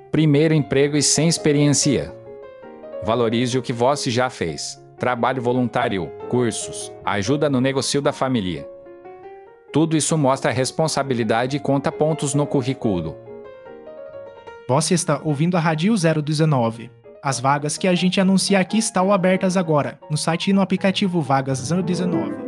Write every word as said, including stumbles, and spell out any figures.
Primeiro emprego e sem experiência. Valorize o que você já fez. Trabalho voluntário, cursos, ajuda no negocio da família. Tudo isso mostra responsabilidade e conta pontos no currículo. Você está ouvindo a Rádio zero dezenove. As vagas que a gente anuncia aqui estão abertas agora, no site e no aplicativo Vagas zero dezenove.